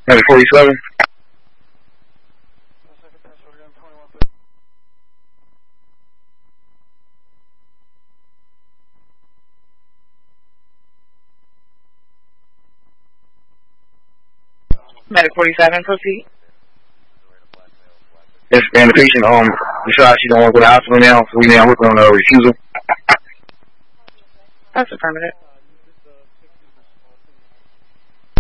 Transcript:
Medic 47. Medic 47, proceed. Yes, and the patient, she don't want to go to the hospital now, so we now working on a refusal. That's affirmative.